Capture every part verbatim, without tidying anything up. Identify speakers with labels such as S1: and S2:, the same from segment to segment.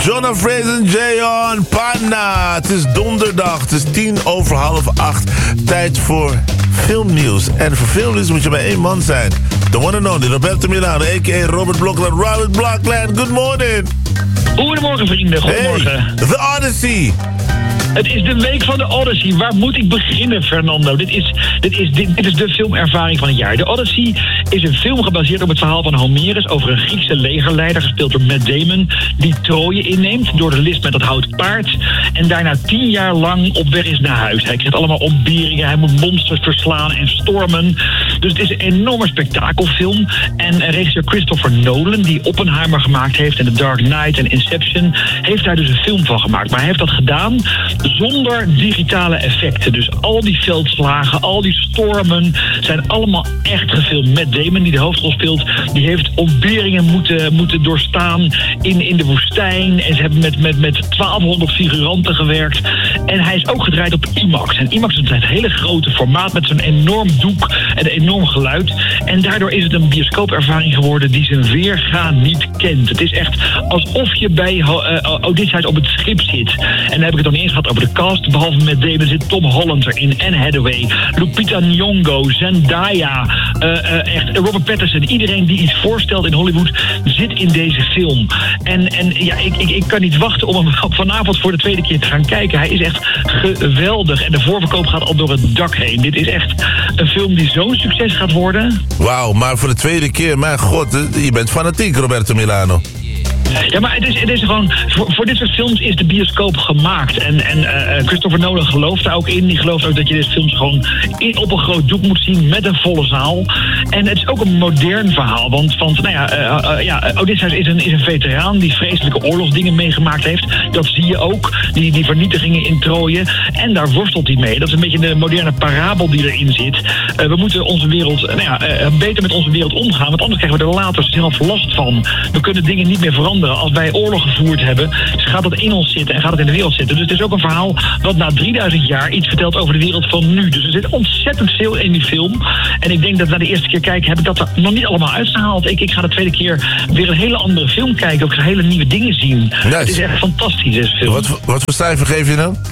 S1: Jonah Fraser en Jayon Panna. Het is donderdag, het is tien over half acht. Tijd voor filmnieuws. En voor filmnieuws moet je bij één man zijn. The one and only Roberto Milano, a k a. Robert Blokland. Robert Blokland, good morning.
S2: Goedemorgen vrienden, goedemorgen.
S1: Hey, The Odyssey.
S2: Het is de week van de Odyssey. Waar moet ik beginnen, Fernando? Dit is, dit, is, dit, dit is de filmervaring van het jaar. De Odyssey is een film gebaseerd op het verhaal van Homerus over een Griekse legerleider, gespeeld door Matt Damon, die Troje inneemt door de list met het houten paard en daarna tien jaar lang op weg is naar huis. Hij krijgt allemaal ontberingen, hij moet monsters verslaan en stormen. Dus het is een enorme spektakelfilm. En regisseur Christopher Nolan, die Oppenheimer gemaakt heeft en The Dark Knight en Inception, heeft daar dus een film van gemaakt. Maar hij heeft dat gedaan zonder digitale effecten. Dus al die veldslagen, al die stormen zijn allemaal echt gefilmd. Matt Damon, die de hoofdrol speelt, die heeft ontberingen moeten, moeten doorstaan in, in de woestijn. En ze hebben met, met, met twaalfhonderd figuranten gewerkt. En hij is ook gedraaid op IMAX. En IMAX is een hele grote formaat met zo'n enorm doek en een enorm geluid. En daardoor is het een bioscoopervaring geworden die zijn weerga niet kent. Het is echt alsof je bij uh, Odysseus op het schip zit. En dan heb ik het nog niet eens gehad over de cast. Behalve met Damon zit Tom Holland erin, Anne Hathaway, Lupita Nyong'o, Zendaya, uh, uh, echt Robert Pattinson. Iedereen die iets voorstelt in Hollywood zit in deze film. En, en ja, ik, ik, ik kan niet wachten om hem vanavond voor de tweede keer te gaan kijken. Hij is echt geweldig. En de voorverkoop gaat al door het dak heen. Dit is echt een film die zo'n succes gaat worden.
S1: Wauw, maar voor de tweede keer, mijn god, je bent fanatiek, Roberto Milano.
S2: Ja, maar het is, het is gewoon, voor, voor dit soort films is de bioscoop gemaakt. En, en uh, Christopher Nolan gelooft daar ook in. Die gelooft ook dat je deze films gewoon in, op een groot doek moet zien met een volle zaal. En het is ook een modern verhaal. Want, want nou ja, uh, uh, ja, Odysseus is een, is een veteraan die vreselijke oorlogsdingen meegemaakt heeft. Dat zie je ook. Die, die vernietigingen in Troje. En daar worstelt hij mee. Dat is een beetje de moderne parabel die erin zit. Uh, we moeten onze wereld, nou ja, uh, beter met onze wereld omgaan. Want anders krijgen we er later zelf last van. We kunnen dingen niet meer veranderen. Als wij oorlog gevoerd hebben, dus gaat dat in ons zitten en gaat het in de wereld zitten. Dus het is ook een verhaal wat na drieduizend jaar iets vertelt over de wereld van nu. Dus er zit ontzettend veel in die film. En ik denk dat na de eerste keer kijken heb ik dat er nog niet allemaal uitgehaald. Ik, ik ga de tweede keer weer een hele andere film kijken. Ik ga hele nieuwe dingen zien.
S1: Nice. Het
S2: is echt fantastisch, deze film.
S1: Wat, wat voor cijfer geef je dan?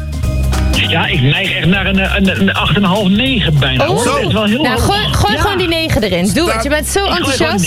S2: Ja, ik neig echt naar een, een, een acht komma vijf, negen bijna.
S3: Oh,
S2: hoor. Dat is wel heel
S3: nou, gooi, gooi ja. gewoon die negen erin. Doe het, je bent zo enthousiast.